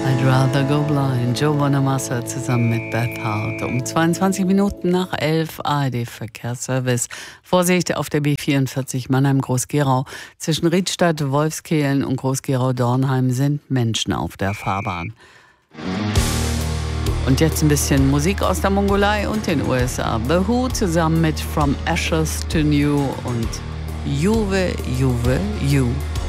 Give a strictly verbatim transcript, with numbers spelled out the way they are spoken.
I'd rather go blind. Joe Bonamassa zusammen mit Beth Hart. Um zweiundzwanzig Minuten nach elf A R D-Verkehrsservice. Vorsicht auf der B vierundvierzig Mannheim-Groß-Gerau. Zwischen Riedstadt, Wolfskehlen und Groß-Gerau-Dornheim sind Menschen auf der Fahrbahn. Und jetzt ein bisschen Musik aus der Mongolei und den U S A. The Who zusammen mit From Ashes to New und Juve, Juve, You.